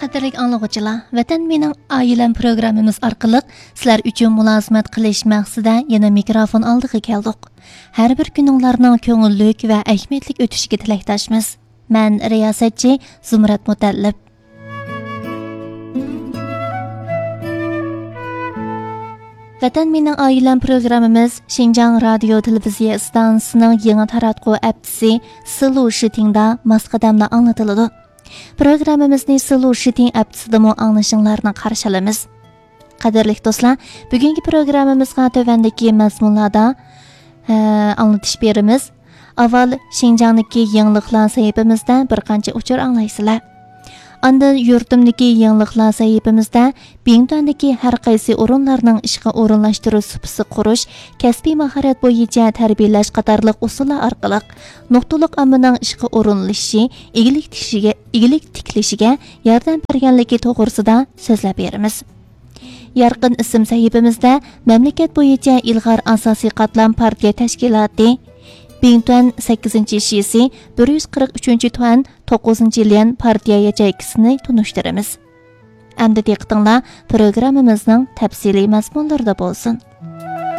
Qadrli anglag'uchilar, Vatan mening oilam programmamiz orqali sizlar uchun mulozimat qilish maqsadida yana mikrofon oldiga keldik. Har bir kuninglarning ko'ngillik va ahmiyatli o'tishiga tilakdoshmiz. Men riyosatchi Zumrat Mutallib. Vatan mening oilam programmamiz Xinjiang radio televiziya stansiyasining yangi taratquv aptisi Silu Shitingda masqadamda anlatiladi. Programmamizni Silu Shiting aptisidami anglashinglarni qarshi olamiz. Qadrli do'stlar, bugungi programmamizga tövəndəki mazmunlarda anlatış berimiz. Avval Xinjiangdagi yangiliklar sahifamizda bir qancha uchur anglaysizlar. Andan yurtimdagi yangiliklar sahifamizda Bingtondagi har qaysi o'rinlarning ishga o'rinlashtirish supisi qurish, kasbiy mahorat bo'yicha tarbiyalash qatorliq usullar orqali nuqtaliq ommaning ishga o'rinlashishi, igilik tiklishiga yordam berganligi to'g'risida so'zlab beramiz. Yarqin ism sahifamizda mamlakat bo'yicha ilg'or asosiy qatlam partiya tashkiloti Bington 8-shisi 143-tuan 9-liyan partiya yachaykisini tunishtiramiz. Endi diqqatinglar programmamizning tafsiliy mazmunlarida bo'lsin.